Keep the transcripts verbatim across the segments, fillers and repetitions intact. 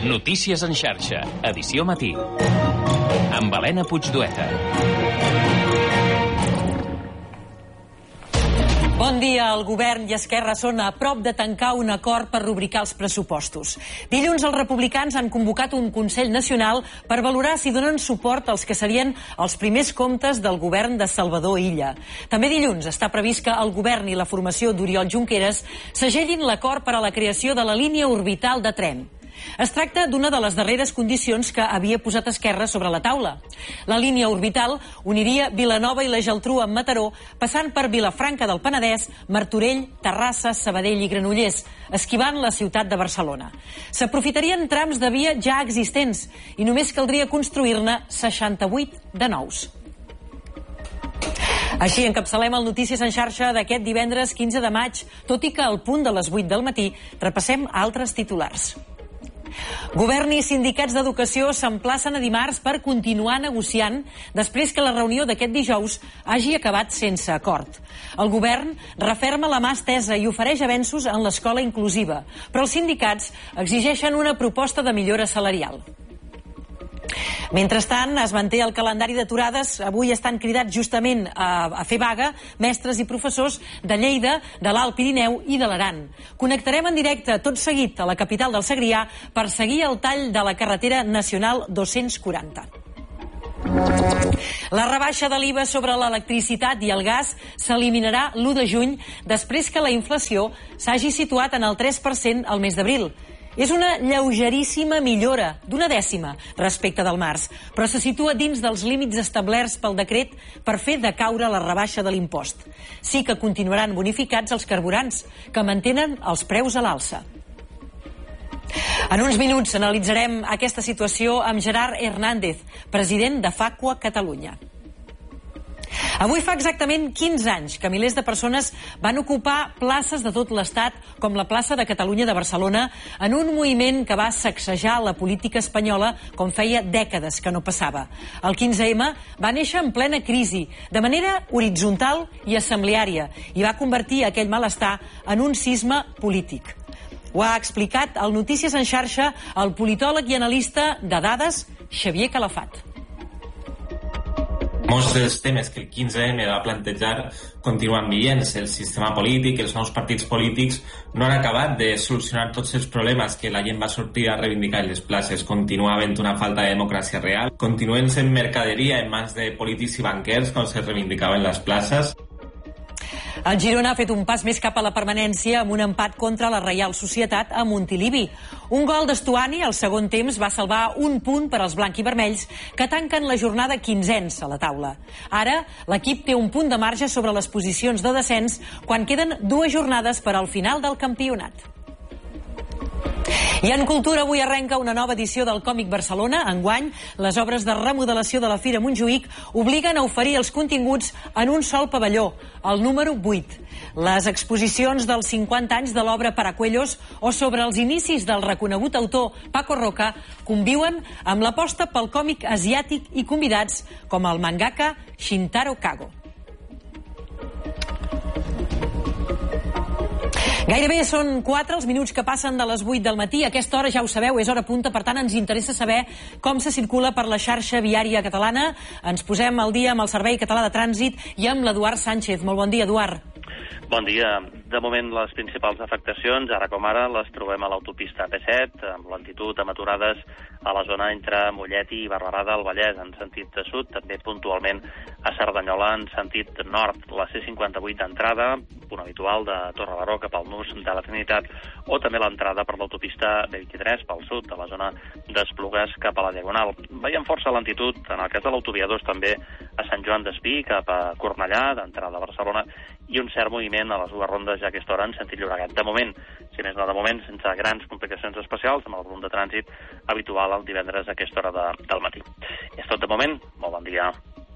Notícies en xarxa, edició matí. Amb Helena Puigdueta. Bon dia. El govern i Esquerra són a prop de tancar un acord per rubricar els pressupostos. Dilluns els republicans han convocat un Consell Nacional per valorar si donen suport als que serien els primers comptes del govern de Salvador Illa. També dilluns està previst que el govern i la formació d'Oriol Junqueras segellin l'acord per a la creació de la línia orbital de tren. Es tracta d'una de les darreres condicions que havia posat Esquerra sobre la taula. La línia orbital uniria Vilanova i la Geltrú amb Mataró, passant per Vilafranca del Penedès, Martorell, Terrassa, Sabadell i Granollers, esquivant la ciutat de Barcelona. S'aprofitarien trams de via ja existents i només caldria construir-ne seixanta-vuit de nous. Així encapçalem el Notícies en xarxa d'aquest divendres quinze de maig, tot i que al punt de les vuit del matí repassem altres titulars. Govern i sindicats d'educació s'emplacen a dimarts per continuar negociant després que la reunió d'aquest dijous hagi acabat sense acord. El govern referma la mà estesa i ofereix avenços en l'escola inclusiva, però els sindicats exigeixen una proposta de millora salarial. Mentrestant, es manté el calendari d'aturades. Avui estan cridats justament a, a fer vaga mestres i professors de Lleida, de l'Alt Pirineu i de l'Aran. Connectarem en directe tot seguit a la capital del Segrià per seguir el tall de la carretera nacional dos-cents quaranta. La rebaixa de l'I V A sobre l'electricitat i el gas s'eliminarà l'u de juny després que la inflació s'hagi situat en el tres per cent al mes d'abril. És una lleugeríssima millora d'una dècima respecte del març, però se situa dins dels límits establerts pel decret per fer decaure la rebaixa de l'impost. Sí que continuaran bonificats els carburants, que mantenen els preus a l'alça. En uns minuts analitzarem aquesta situació amb Gerard Hernández, president de Facua Catalunya. Avui fa exactament quinze anys que milers de persones van ocupar places de tot l'Estat, com la plaça de Catalunya de Barcelona, en un moviment que va sacsejar la política espanyola com feia dècades que no passava. El quinze ema va néixer en plena crisi, de manera horitzontal i assembleària, i va convertir aquell malestar en un sisme polític. Ho ha explicat al Notícies en xarxa el politòleg i analista de dades Xavier Calafat. Molts dels temes que el quinze ema va plantejar continuen vigents. El sistema polític, els nous partits polítics no han acabat de solucionar tots els problemes que la gent va sortir a reivindicar en les places. Continua havent una falta de democràcia real. Continuen sent mercaderia en mans de polítics i banquers, com se reivindicava en les places. El Girona ha fet un pas més cap a la permanència amb un empat contra la Reial Societat a Montilivi. Un gol d'Estuani al segon temps va salvar un punt per als blanc-i-vermells, que tanquen la jornada quinzens a la taula. Ara, l'equip té un punt de marge sobre les posicions de descens quan queden dues jornades per al final del campionat. I en cultura avui arrenca una nova edició del Còmic Barcelona. Enguany, les obres de remodelació de la Fira Montjuïc obliguen a oferir els continguts en un sol pavelló, el número vuit. Les exposicions dels cinquanta anys de l'obra Paracuellos o sobre els inicis del reconegut autor Paco Roca conviuen amb l'aposta pel còmic asiàtic i convidats com el mangaka Shintaro Kago. Gairebé són quatre els minuts que passen de les vuit del matí. A aquesta hora, ja ho sabeu, és hora punta, per tant ens interessa saber com se circula per la xarxa viària catalana. Ens posem al dia amb el Servei Català de Trànsit i amb l'Eduard Sánchez. Molt bon dia, Eduard. Bon dia. De moment, les principals afectacions, ara com ara, les trobem a l'autopista A P set, amb lentitud, amb aturades a la zona entre Mollet i Barberà del Vallès, en sentit de sud, també puntualment a Cerdanyola, en sentit nord. La C cinquanta-vuit d'entrada, punt habitual de Torrebaró cap al nus de la Trinitat, o també l'entrada per l'autopista B vint-i-tres pel sud, de la zona d'Esplugues cap a la Diagonal. Veiem força lentitud, en el cas de l'autovia dos, també a Sant Joan d'Espí, cap a Cornellà, d'entrada a Barcelona, i un cert moviment a les dues rondes ja a aquesta hora en sentit Llobregat. De moment, si més no de moment, sense grans complicacions especials, amb el volum de trànsit habitual el divendres a aquesta hora de, del matí. I és tot de moment. Molt bon dia.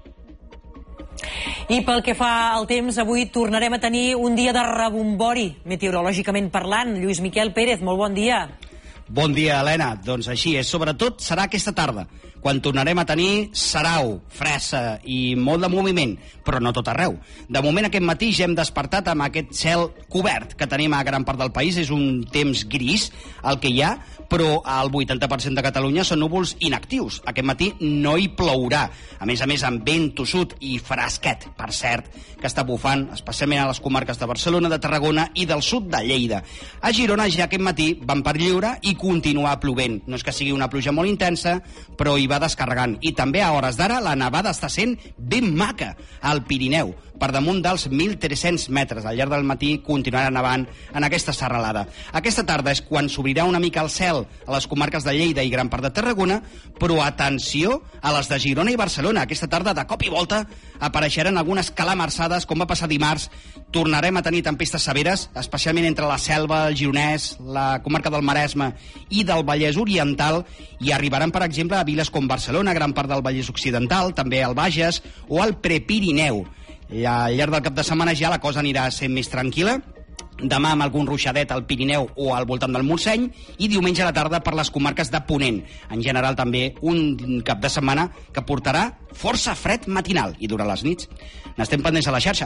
I pel que fa al temps, avui tornarem a tenir un dia de rebombori, meteorològicament parlant. Lluís Miquel Pérez, molt bon dia. Bon dia, Helena. Doncs així és. Sobretot serà aquesta tarda, quan tornarem a tenir sarau, fressa i molt de moviment, però no tot arreu. De moment, aquest matí ja hem despertat amb aquest cel cobert que tenim a gran part del país. És un temps gris el que hi ha, però el vuitanta per cent de Catalunya són núvols inactius. Aquest matí no hi plourà. A més a més, amb vent tossut i fresquet, per cert, que està bufant, especialment a les comarques de Barcelona, de Tarragona i del sud de Lleida. A Girona ja aquest matí van per lliure i continuar plovent. No és que sigui una pluja molt intensa, però hi va descarregant. I també a hores d'ara la nevada està sent ben maca al Pirineu, per damunt dels mil tres-cents metres. Al llarg del matí continuarà nevant en aquesta serralada. Aquesta tarda és quan s'obrirà una mica el cel a les comarques de Lleida i gran part de Tarragona, però atenció a les de Girona i Barcelona. Aquesta tarda, de cop i volta, apareixeran algunes calamarsades, com va passar dimarts. Tornarem a tenir tempestes severes, especialment entre la Selva, el Gironès, la comarca del Maresme i del Vallès Oriental, i arribaran, per exemple, a viles com Barcelona, gran part del Vallès Occidental, també al Bages o al Prepirineu. I al llarg del cap de setmana ja la cosa anirà sent més tranquil·la. Demà amb algun ruixadet al Pirineu o al voltant del Montseny, i diumenge a la tarda per les comarques de Ponent. En general també un cap de setmana que portarà força fred matinal i durant les nits. N'estem pendents a la xarxa.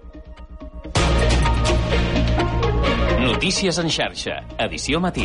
Notícies en xarxa, edició matí.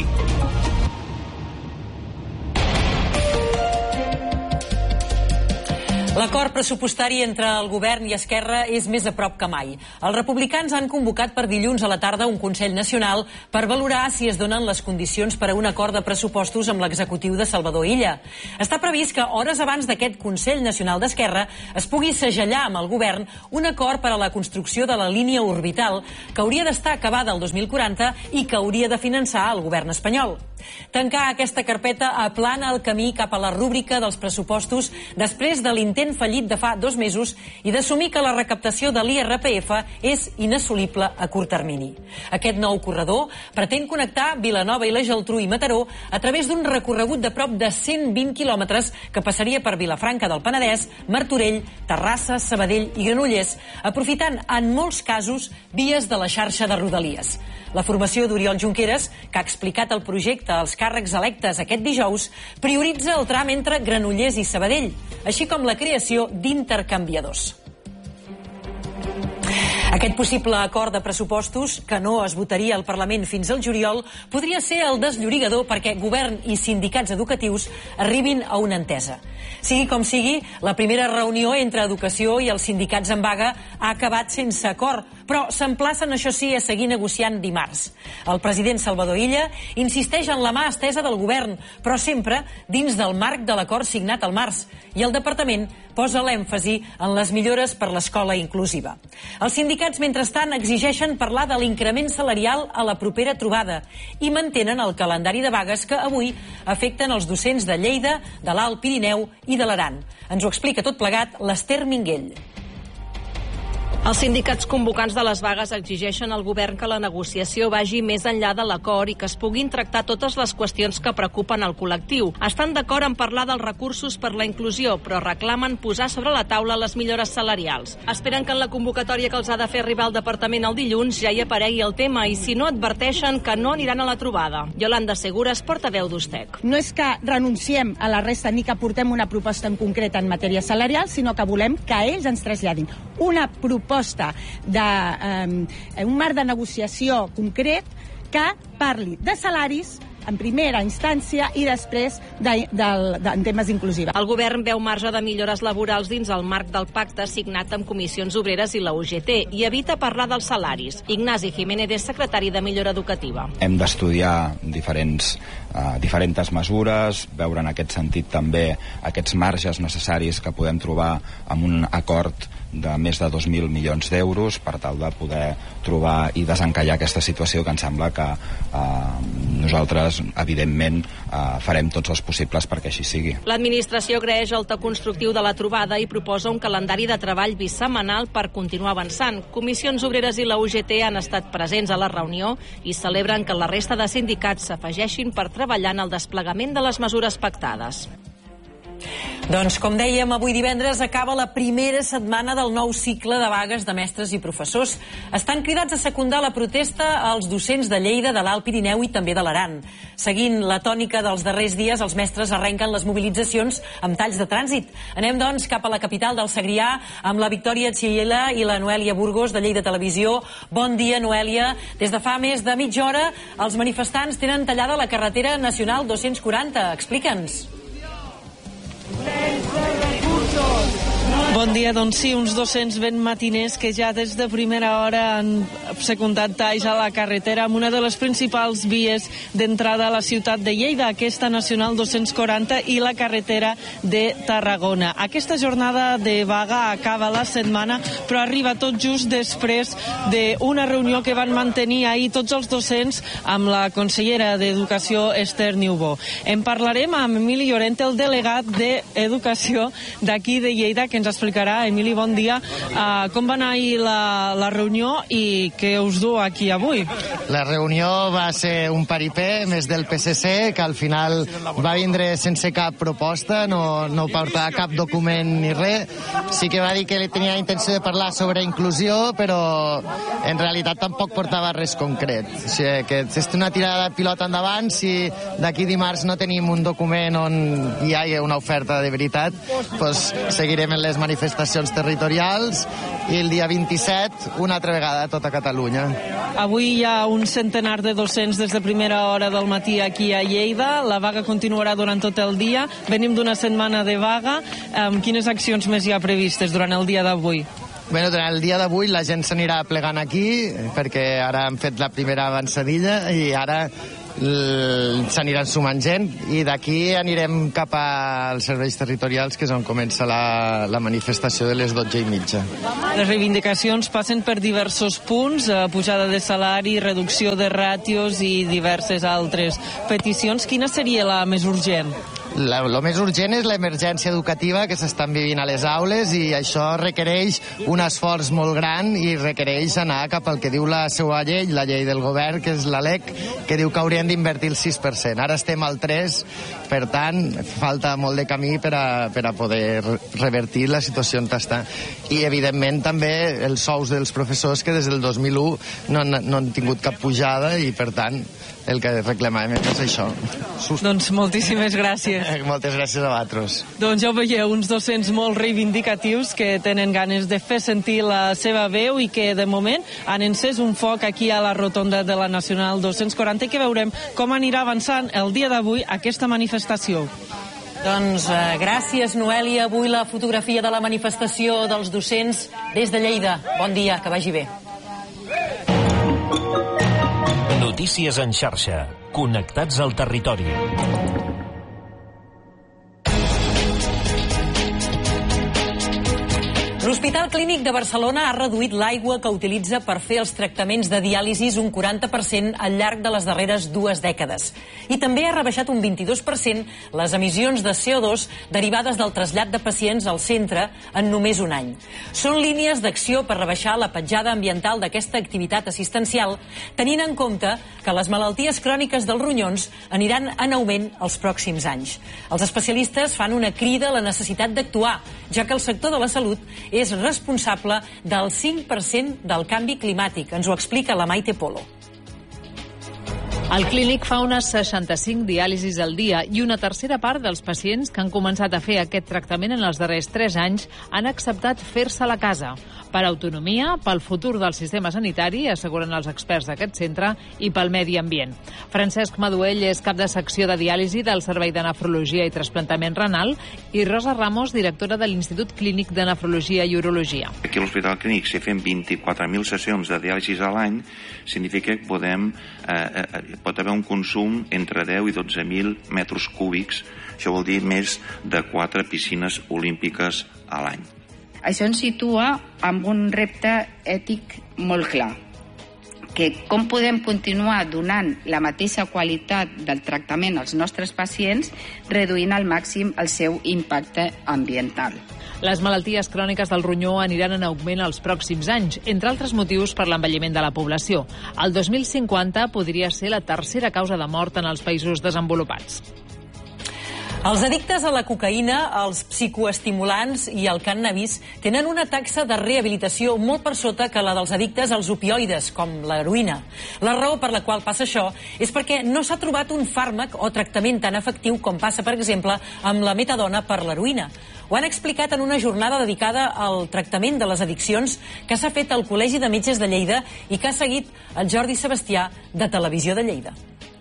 L'acord pressupostari entre el govern i Esquerra és més a prop que mai. Els republicans han convocat per dilluns a la tarda un Consell Nacional per valorar si es donen les condicions per a un acord de pressupostos amb l'executiu de Salvador Illa. Està previst que hores abans d'aquest Consell Nacional d'Esquerra es pugui segellar amb el govern un acord per a la construcció de la línia orbital que hauria d'estar acabada el dos mil quaranta i que hauria de finançar el govern espanyol. Tancar aquesta carpeta aplana el camí cap a la rúbrica dels pressupostos després de l'intent fallit de fa dos mesos i d'assumir que la recaptació de l'I R P F és inassolible a curt termini. Aquest nou corredor pretén connectar Vilanova i la Geltrú i Mataró a través d'un recorregut de prop de cent vint quilòmetres que passaria per Vilafranca del Penedès, Martorell, Terrassa, Sabadell i Granollers, aprofitant en molts casos vies de la xarxa de Rodalies. La formació d'Oriol Junqueras, que ha explicat el projecte als càrrecs electes aquest dijous, prioritza el tram entre Granollers i Sabadell, així com la creació d'intercanviadors. Aquest possible acord de pressupostos, que no es votaria al Parlament fins al juliol, podria ser el desllorigador perquè govern i sindicats educatius arribin a una entesa. Sigui com sigui, la primera reunió entre Educació i els sindicats en vaga ha acabat sense acord, però s'emplacen, això sí, a seguir negociant dimarts. El president Salvador Illa insisteix en la mà estesa del govern, però sempre dins del marc de l'acord signat al març, i el departament posa l'èmfasi en les millores per l'escola inclusiva. Els sindicats, mentrestant, exigeixen parlar de l'increment salarial a la propera trobada i mantenen el calendari de vagues que avui afecten els docents de Lleida, de l'Alt Pirineu i de l'Aran. Ens ho explica tot plegat l'Ester Minguell. Els sindicats convocants de les vagues exigeixen al govern que la negociació vagi més enllà de l'acord i que es puguin tractar totes les qüestions que preocupen el col·lectiu. Estan d'acord en parlar dels recursos per la inclusió, però reclamen posar sobre la taula les millores salarials. Esperen que en la convocatòria que els ha de fer arribar al departament el dilluns ja hi aparegui el tema i, si no, adverteixen que no aniran a la trobada. Yolanda Segures, portaveu d'Ustec. No és que renunciem a la resta ni que portem una proposta en concret en matèria salarial, sinó que volem que ells ens traslladin una proposta d'un eh, marc de negociació concret que parli de salaris en primera instància i després de, de, de, en temes inclusiva. El govern veu marge de millores laborals dins el marc del pacte signat amb Comissions Obreres i la U G T i evita parlar dels salaris. Ignasi Jiménez és secretari de Millora Educativa. Hem d'estudiar diferents, uh, diferents mesures, veure en aquest sentit també aquests marges necessaris que podem trobar amb un acord de més de dos mil milions d'euros per tal de poder trobar i desencallar aquesta situació que ens sembla que eh, nosaltres, evidentment, eh, farem tots els possibles perquè així sigui. L'administració agraeix el to constructiu de la trobada i proposa un calendari de treball bisetmanal per continuar avançant. Comissions Obreres i la U G T han estat presents a la reunió i celebren que la resta de sindicats s'afegeixin per treballar en el desplegament de les mesures pactades. Doncs, com dèiem, avui divendres acaba la primera setmana del nou cicle de vagues de mestres i professors. Estan cridats a secundar la protesta als docents de Lleida, de l'Alt Pirineu i també de l'Aran. Seguint la tònica dels darrers dies, els mestres arrenquen les mobilitzacions amb talls de trànsit. Anem, doncs, cap a la capital del Segrià amb la Victòria Txiela i la Noèlia Burgos, de Lleida Televisió. Bon dia, Noèlia. Des de fa més de mitja hora, els manifestants tenen tallada la carretera nacional dos-cents quaranta. Explica'ns. Bon dia, doncs sí, uns dos-cents vent matiners que ja des de primera hora han secundat talls a la carretera amb una de les principals vies d'entrada a la ciutat de Lleida, aquesta nacional dos-cents quaranta i la carretera de Tarragona. Aquesta jornada de vaga acaba la setmana, però arriba tot just després d'una reunió que van mantenir ahir tots els docents amb la consellera d'Educació, Esther Niubó. En parlarem amb Emili Llorente, el delegat d'Educació d'aquí de Lleida, que ens explicarà. Emili, bon dia. Uh, com va anar ahir la, la reunió i què us du aquí avui? La reunió va ser un paripé més del P S C, que al final va vindre sense cap proposta, no, no portava cap document ni res. Sí que va dir que tenia intenció de parlar sobre inclusió, però en realitat tampoc portava res concret. O sigui, que és una tirada de pilota endavant. Si d'aquí dimarts no tenim un document on hi hagi una oferta de veritat, doncs seguirem en les manifestacions territorials i el dia vint-i-set una altra vegada a tota Catalunya. Avui hi ha un centenar de docents des de primera hora del matí aquí a Lleida. La vaga continuarà durant tot el dia. Venim d'una setmana de vaga. Um, quines accions més hi ha previstes durant el dia d'avui? Bueno, durant el dia d'avui la gent s'anirà plegant aquí perquè ara han fet la primera avançadilla i ara s'aniran sumant gent i d'aquí anirem cap als serveis territorials, que és on comença la, la manifestació de les dotze i mitja. Les reivindicacions passen per diversos punts, eh, pujada de salari, reducció de ràtios i diverses altres peticions. Quina seria la més urgent? El més urgent és l'emergència educativa que s'estan vivint a les aules i això requereix un esforç molt gran i requereix anar cap al que diu la seva llei, la llei del govern, que és la L E C, que diu que haurien d'invertir el sis per cent. Ara estem al tres per cent, per tant, falta molt de camí per a, per a poder revertir la situació on està. I, evidentment, també els sous dels professors, que des del dos mil u no han, no han tingut cap pujada i, per tant, el que reclamem és això. Doncs moltíssimes gràcies. Moltes gràcies a vosaltres. Doncs ja ho veieu, uns docents molt reivindicatius que tenen ganes de fer sentir la seva veu i que de moment han encès un foc aquí a la rotonda de la Nacional dos-cents quaranta i que veurem com anirà avançant el dia d'avui aquesta manifestació. Doncs eh, gràcies, Noèlia. Avui la fotografia de la manifestació dels docents des de Lleida. Bon dia, que vagi bé. Notícies en xarxa. Connectats al territori. L'Hospital Clínic de Barcelona ha reduït l'aigua que utilitza per fer els tractaments de diàlisis un quaranta per cent al llarg de les darreres dues dècades. I també ha rebaixat un vint-i-dos per cent les emissions de C O dos derivades del trasllat de pacients al centre en només un any. Són línies d'acció per rebaixar la petjada ambiental d'aquesta activitat assistencial, tenint en compte que les malalties cròniques dels ronyons aniran en augment els pròxims anys. Els especialistes fan una crida a la necessitat d'actuar, ja que el sector de la salut és responsable del cinc per cent del canvi climàtic. Ens ho explica la Maite Polo. El clínic fa unes seixanta-cinc diàlisis al dia i una tercera part dels pacients que han començat a fer aquest tractament en els darrers tres anys han acceptat fer-se a la casa. Per autonomia, pel futur del sistema sanitari, asseguren els experts d'aquest centre, i pel medi ambient. Francesc Maduell és cap de secció de diàlisi del Servei de Nefrologia i Trasplantament Renal i Rosa Ramos, directora de l'Institut Clínic de Nefrologia i Urologia. Aquí a l'Hospital Clínic, si fem vint-i-quatre mil sessions de diàlisis a l'any, significa que podem, eh, eh, pot haver un consum entre deu i dotze mil metres cúbics. Això vol dir més de quatre piscines olímpiques a l'any. Això ens situa amb un repte ètic molt clar, que com podem continuar donant la mateixa qualitat del tractament als nostres pacients reduint al màxim el seu impacte ambiental. Les malalties cròniques del ronyó aniran en augment els pròxims anys, entre altres motius per l'envelliment de la població. El dos mil cinquanta podria ser la tercera causa de mort en els països desenvolupats. Els addictes a la cocaïna, els psicoestimulants i el cànnabis tenen una taxa de rehabilitació molt per sota que la dels addictes als opioides, com l'heroïna. La raó per la qual passa això és perquè no s'ha trobat un fàrmac o tractament tan efectiu com passa, per exemple, amb la metadona per l'heroïna. Ho han explicat en una jornada dedicada al tractament de les addiccions que s'ha fet al Col·legi de Metges de Lleida i que ha seguit el Jordi Sebastià, de Televisió de Lleida.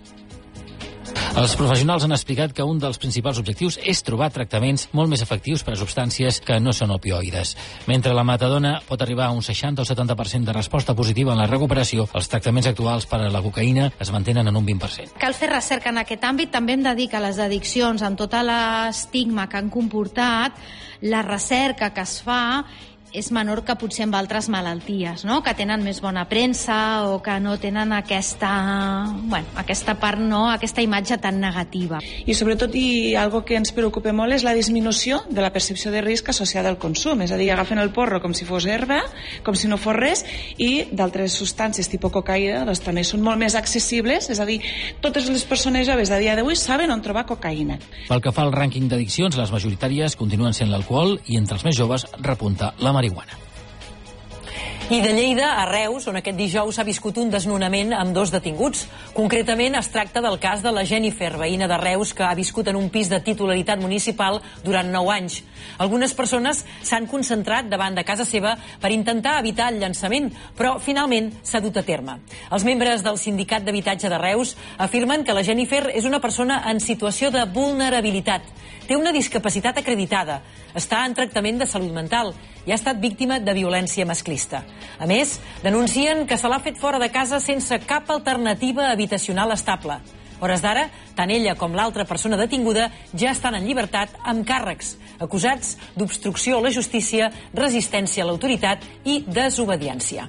Els professionals han explicat que un dels principals objectius és trobar tractaments molt més efectius per a substàncies que no són opioides. Mentre la metadona pot arribar a un seixanta o setanta per cent de resposta positiva en la recuperació, els tractaments actuals per a la cocaïna es mantenen en un vint per cent. Cal fer recerca en aquest àmbit. També hem de dir que les addiccions, amb tot l'estigma que han comportat, la recerca que es fa és menor que potser amb altres malalties, no? Que tenen més bona premsa o que no tenen aquesta, bueno, aquesta part, no? Aquesta imatge tan negativa. I sobretot, i algo que ens preocupa molt, és la disminució de la percepció de risc associada al consum. És a dir, agafen el porro com si fos herba, com si no fos res, i d'altres substàncies tipus cocaïna doncs, també són molt més accessibles. És a dir, totes les persones joves a dia d'avui saben on trobar cocaïna. Pel que fa al rànquing d'addiccions, les majoritàries continuen sent l'alcohol i entre els més joves repunta la marihuana. I de Lleida a Reus, on aquest dijous s'ha viscut un desnonament amb dos detinguts. Concretament es tracta del cas de la Jennifer, veïna de Reus, que ha viscut en un pis de titularitat municipal durant nou anys. Algunes persones s'han concentrat davant de casa seva per intentar evitar el llançament, però finalment s'ha dut a terme. Els membres del Sindicat d'Habitatge de Reus afirmen que la Jennifer és una persona en situació de vulnerabilitat. Té una discapacitat acreditada, està en tractament de salut mental i ha estat víctima de violència masclista. A més, denuncien que se l'ha fet fora de casa sense cap alternativa habitacional estable. A hores d'ara, tant ella com l'altra persona detinguda ja estan en llibertat amb càrrecs, acusats d'obstrucció a la justícia, resistència a l'autoritat i desobediència.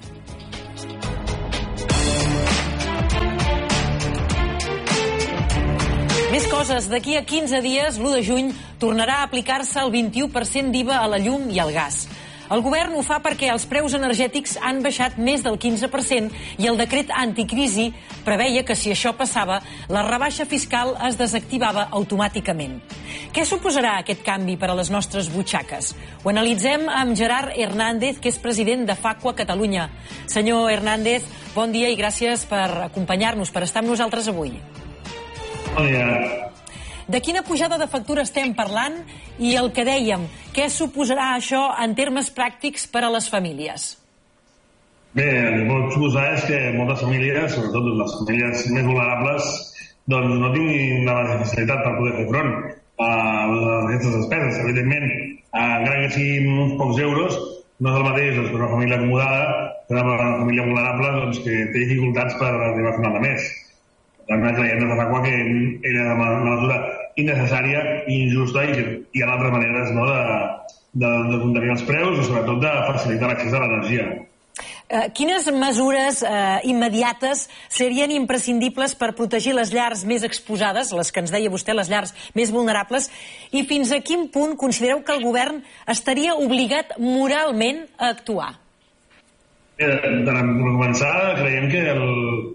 Més coses. D'aquí a quinze dies, l'u de juny, tornarà a aplicar-se el vint-i-u per cent d'I V A a la llum i al gas. El govern ho fa perquè els preus energètics han baixat més del quinze per cent i el decret anticrisi preveia que si això passava, la rebaixa fiscal es desactivava automàticament. Què suposarà aquest canvi per a les nostres butxaques? Ho analitzem amb Gerard Hernández, que és president de Facua Catalunya. Senyor Hernández, bon dia i gràcies per acompanyar-nos, per estar amb nosaltres avui. Bon dia. De quina pujada de factura estem parlant i el que dèiem, què suposarà això en termes pràctics per a les famílies? Bé, el que pot suposar és que moltes famílies, sobretot les famílies més vulnerables, doncs no tinguin la facilitat per poder fer front a aquestes despeses. Evidentment, encara que siguin uns pocs euros, no és el mateix doncs, una família acomodada que una família vulnerable doncs, que té dificultats per arribar a final de mes. Per tant, creiem des de Facua que era una mesura innecessària i injusta i hi ha altres maneres no, de, de, de contenir els preus i sobretot de facilitar l'accés a l'energia. Eh, quines mesures eh, immediates serien imprescindibles per protegir les llars més exposades, les que ens deia vostè, les llars més vulnerables, i fins a quin punt considereu que el govern estaria obligat moralment a actuar? Eh, per començar, creiem que el...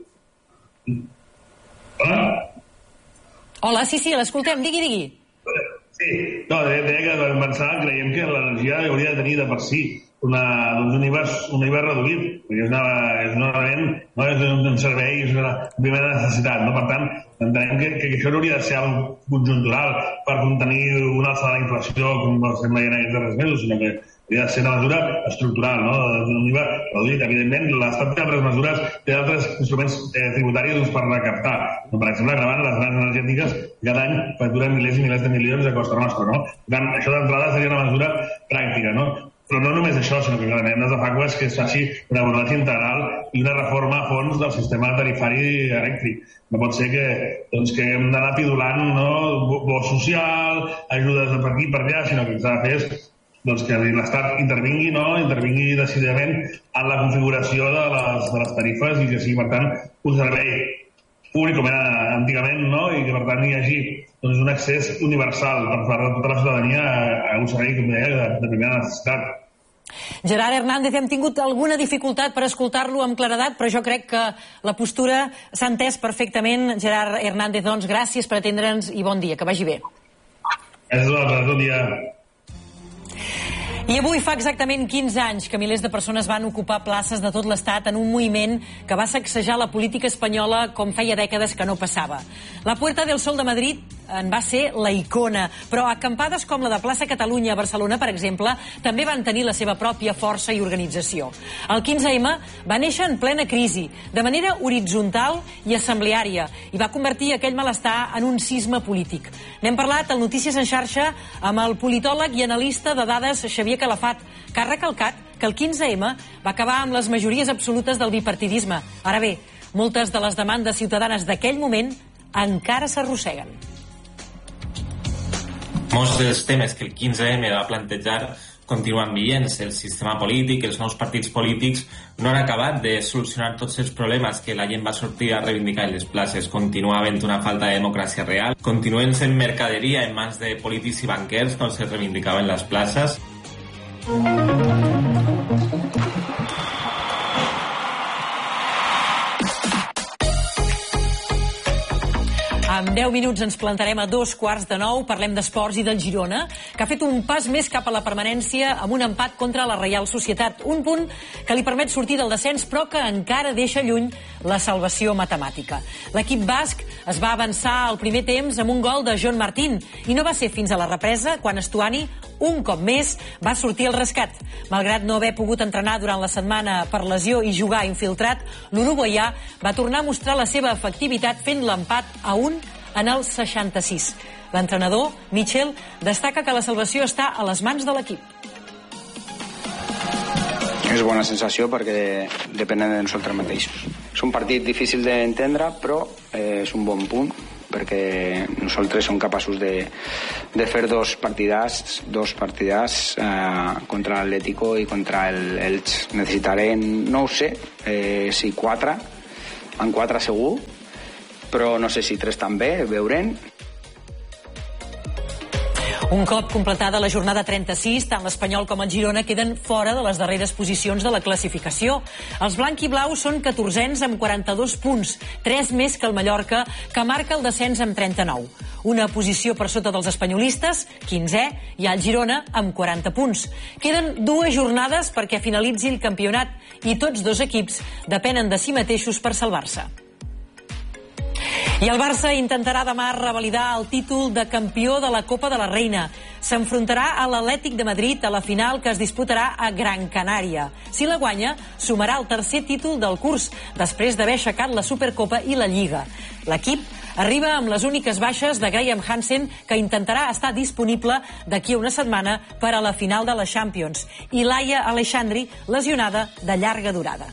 Hola? Hola, sí, sí, l'escoltem, digui, digui. Sí, no, deia que per començar creiem que l'energia hauria de tenir de per si una, doncs un, I V A, un I V A reduït, perquè és, una, és un element, no, és un servei, és una primera necessitat, no? Per tant, entenem que, que això no hauria de ser algo conjuntural per contenir una alça de la inflació, com sembla en aquests darrers mesos, sinó que hauria de ser una mesura estructural, no? Un I V A reduït. Evidentment, l'Estat té altres mesures, té altres instruments eh, tributaris doncs, per recaptar. No, per exemple, gravant les grans energètiques cada any facturen milers i milers de milions a costa nostra, no? Per tant, això d'entrada seria una mesura pràctica, no? Però no només això, sinó que clarament des de Facua és que es faci un abordatge integral i una reforma a fons del sistema tarifari elèctric. No pot ser que, doncs, que hem d'anar pidolant no, bo social, ajudes de per aquí i per allà, sinó que el que s'ha de fer és doncs, que l'Estat intervingui, no? intervingui decididament en la configuració de les, de les tarifes i que sigui, per tant, un servei públic com era antigament, no? I que per tant hi hagi doncs, un accés universal per part de tota la ciutadania a, a un servei, com deia, de, de primera necessitat. Gerard Hernández, hem tingut alguna dificultat per escoltar-lo amb claredat, però jo crec que la postura s'ha entès perfectament. Gerard Hernández, doncs, gràcies per atendre'ns i bon dia, que vagi bé. És un dia... I avui fa exactament quinze anys que milers de persones van ocupar places de tot l'Estat en un moviment que va sacsejar la política espanyola com feia dècades que no passava. La Puerta del Sol de Madrid en va ser la icona, però acampades com la de Plaça Catalunya a Barcelona, per exemple, també van tenir la seva pròpia força i organització. El quinze ema va néixer en plena crisi, de manera horitzontal i assembleària, i va convertir aquell malestar en un sisme polític. N'hem parlat al Notícies en xarxa amb el politòleg i analista de dades Xavier Calafat, que ha recalcat que el quinze ema va acabar amb les majories absolutes del bipartidisme. Ara bé, moltes de les demandes ciutadanes d'aquell moment encara s'arrosseguen. Molts dels temes que el quinze ema va plantejar continuen vigents. El sistema polític, els nous partits polítics no han acabat de solucionar tots els problemes que la gent va sortir a reivindicar en les places. Continua havent una falta de democràcia real. Continuen sent mercaderia en mans de polítics i banquers quan se reivindicaven les places. En deu minuts ens plantarem a dos quarts de nou. Parlem d'esports i del Girona, que ha fet un pas més cap a la permanència amb un empat contra la Reial Societat. Un punt que li permet sortir del descens, però que encara deixa lluny la salvació matemàtica. L'equip basc es va avançar al primer temps amb un gol de John Martín, i no va ser fins a la represa quan Estuani, un cop més, va sortir al rescat. Malgrat no haver pogut entrenar durant la setmana per lesió i jugar infiltrat, l'uruguaià va tornar a mostrar la seva efectivitat fent l'empat a un en el seixanta-sis. L'entrenador, Michel, destaca que la salvació està a les mans de l'equip. És bona sensació perquè depèn de nosaltres mateixos. És un partit difícil d'entendre, però eh, és un bon punt perquè nosaltres som capaços de, de fer dos partidars, dos partidars eh, contra l'Atlético i contra el Elx. Necessitarem, no ho sé, eh, si quatre, en quatre segur, però no sé si tres també, veurem. Un cop completada la jornada trenta-sis, tant l'Espanyol com el Girona queden fora de les darreres posicions de la classificació. Els blanc-i-blaus són catorzens amb quaranta-dos punts, tres més que el Mallorca, que marca el descens amb trenta-nou. Una posició per sota dels espanyolistes, quinzè, i el Girona amb quaranta punts. Queden dues jornades perquè finalitzi el campionat i tots dos equips depenen de si mateixos per salvar-se. I el Barça intentarà demà revalidar el títol de campió de la Copa de la Reina. S'enfrontarà a l'Atlètic de Madrid a la final que es disputarà a Gran Canària. Si la guanya, sumarà el tercer títol del curs, després d'haver aixecat la Supercopa i la Lliga. L'equip arriba amb les úniques baixes de Graham Hansen, que intentarà estar disponible d'aquí a una setmana per a la final de la Champions, i Laia Aleixandri, lesionada de llarga durada.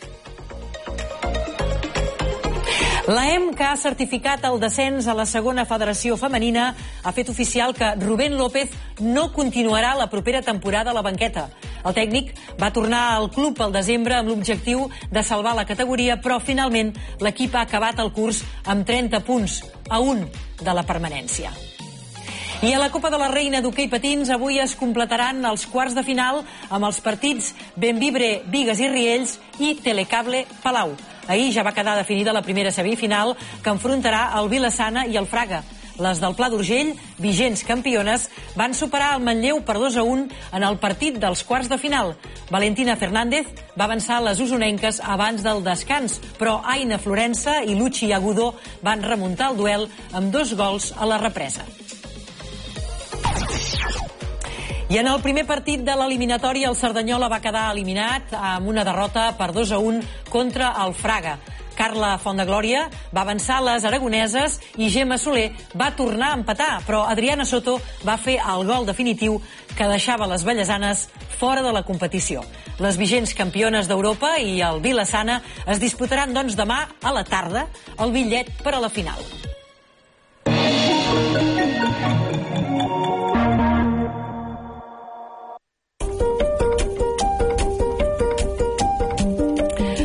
L'A E M, que ha certificat el descens a la segona federació femenina, ha fet oficial que Rubén López no continuarà la propera temporada a la banqueta. El tècnic va tornar al club al desembre amb l'objectiu de salvar la categoria, però finalment l'equip ha acabat el curs amb trenta punts, a un de la permanència. I a la Copa de la Reina d'hoquei patins avui es completaran els quarts de final amb els partits Benvibre, Bigues i Riells i Telecable Palau. Ahir ja va quedar definida la primera semifinal, que enfrontarà el Vilassana i el Fraga. Les del Pla d'Urgell, vigents campiones, van superar el Manlleu per dos a un en el partit dels quarts de final. Valentina Fernández va avançar les usonenques abans del descans, però Aina Florença i Luchi Agudó van remuntar el duel amb dos gols a la represa. I en el primer partit de l'eliminatòria, el Cerdanyola va quedar eliminat amb una derrota per dos a un contra el Fraga. Carla Fondeglòria va avançar les aragoneses i Gemma Soler va tornar a empatar, però Adriana Soto va fer el gol definitiu que deixava les vallesanes fora de la competició. Les vigents campiones d'Europa i el Vilassana es disputaran doncs demà a la tarda el bitllet per a la final. Avui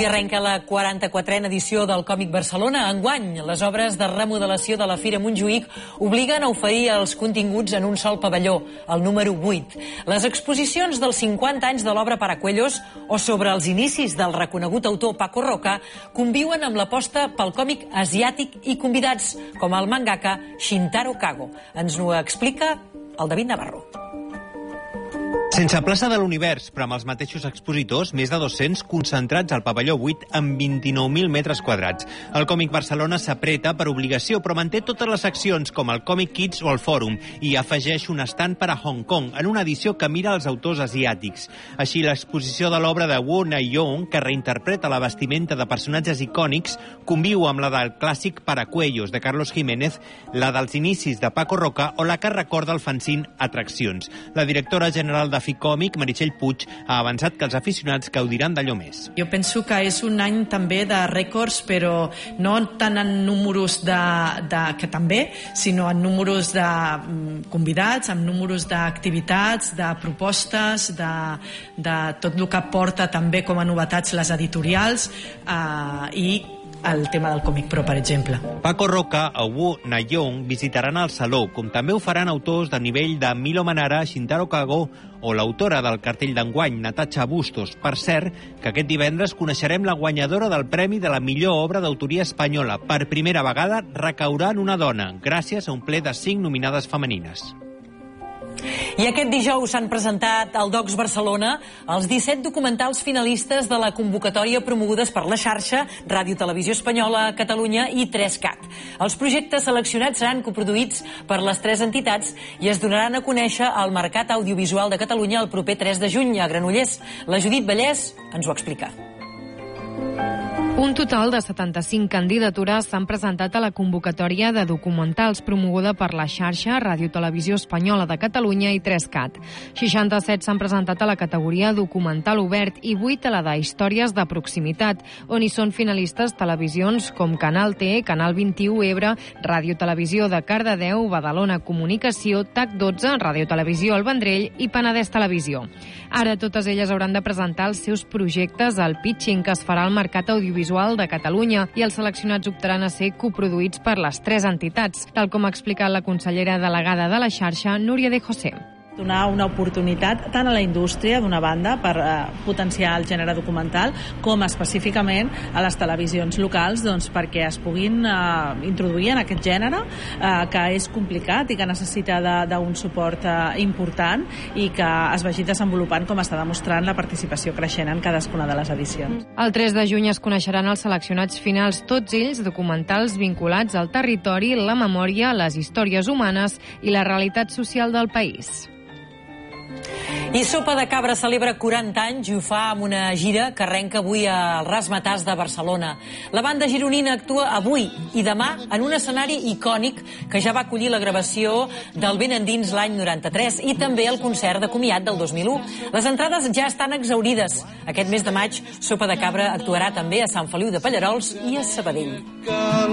Avui arrenca la quaranta-quatrena edició del Còmic Barcelona. Enguany, les obres de remodelació de la Fira Montjuïc obliguen a oferir els continguts en un sol pavelló, el número vuit. Les exposicions dels cinquanta anys de l'obra Paracuellos o sobre els inicis del reconegut autor Paco Roca conviuen amb l'aposta pel còmic asiàtic i convidats com el mangaka Shintaro Kago. Ens ho explica el David Navarro. Sense plaça de l'univers, però amb els mateixos expositors, més de dos-cents concentrats al pavelló vuit amb vint-i-nou mil metres quadrats. El Còmic Barcelona s'apreta per obligació, però manté totes les seccions, com el Còmic Kids o el Fòrum, i afegeix un estand per a Hong Kong, en una edició que mira els autors asiàtics. Així, l'exposició de l'obra de Wu Na-yong, que reinterpreta la vestimenta de personatges icònics, conviu amb la del clàssic Paracuellos, de Carlos Jiménez, la dels inicis de Paco Roca o la que recorda el fanzine Atraccions. La directora general de Ficòmic, Meritxell Puig, ha avançat que els aficionats gaudiran d'allò més. Jo penso que és un any també de rècords, però no tant en números de, de, que també, sinó en números de convidats, en números d'activitats, de propostes, de, de tot el que porta també com a novetats les editorials eh, i el tema del Còmic Pro, per exemple. Paco Roca o Wu Na-yong visitaran el Saló, com també ho faran autors de nivell de Milo Manara, Shintaro Kago o l'autora del cartell d'enguany, Natasha Bustos. Per cert, que aquest divendres coneixerem la guanyadora del Premi de la millor obra d'autoria espanyola. Per primera vegada recaurà en una dona, gràcies a un ple de cinc nominades femenines. I aquest dijous s'han presentat al Docs Barcelona els disset documentals finalistes de la convocatòria promogudes per la xarxa, Ràdio Televisió Espanyola, Catalunya i tres cat. Els projectes seleccionats seran coproduïts per les tres entitats i es donaran a conèixer al Mercat Audiovisual de Catalunya el proper tres de juny a Granollers. La Judit Vallès ens ho explica. Un total de setanta-cinc candidatures s'han presentat a la convocatòria de documentals promoguda per la xarxa Ràdio Televisió Espanyola de Catalunya i tres cat. seixanta-set s'han presentat a la categoria documental obert i vuit a la de històries de proximitat, on hi són finalistes televisions com Canal T, Canal vint-i-u Ebre, Ràdio Televisió de Cardedeu, Badalona Comunicació, T A C dotze, Ràdio Televisió El Vendrell i Penedès Televisió. Ara totes elles hauran de presentar els seus projectes al pitching que es farà al Mercat Audiovisual de Catalunya i els seleccionats optaran a ser coproduïts per les tres entitats, tal com ha explicat la consellera delegada de la xarxa, Núria de José. Donar una oportunitat tant a la indústria, d'una banda, per eh, potenciar el gènere documental, com específicament a les televisions locals, doncs, perquè es puguin eh, introduir en aquest gènere, eh, que és complicat i que necessita d'un suport eh, important i que es vagi desenvolupant, com està demostrant la participació creixent en cadascuna de les edicions. El tres de juny es coneixeran els seleccionats finals, tots ells documentals vinculats al territori, la memòria, les històries humanes i la realitat social del país. I Sopa de Cabra celebra quaranta anys i ho fa amb una gira que arrenca avui al Razzmatazz de Barcelona. La banda gironina actua avui i demà en un escenari icònic que ja va acollir la gravació del Ben Endins l'any noranta-tres i també el concert de comiat del dos mil u. Les entrades ja estan exhaurides. Aquest mes de maig, Sopa de Cabra actuarà també a Sant Feliu de Pallerols i a Sabadell.